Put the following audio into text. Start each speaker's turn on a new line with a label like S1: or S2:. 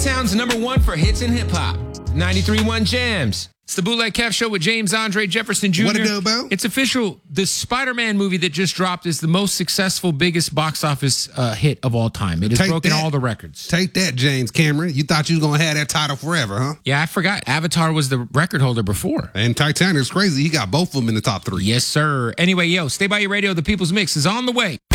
S1: Motown's #1 for hits and hip hop. 93.1 Jams. It's the Bootleg Kev Show with James Andre Jefferson Jr.
S2: What it do, Bo?
S1: It's official. The Spider-Man movie that just dropped is the most successful, biggest box office hit of all time. It has broken all the records.
S2: Take that, James Cameron. You thought you was going to have that title forever, huh?
S1: Yeah, I forgot. Avatar was the record holder before.
S2: And Titanic's crazy. He got both of them in the top 3.
S1: Yes, sir. Anyway, stay by your radio. The People's Mix is on the way.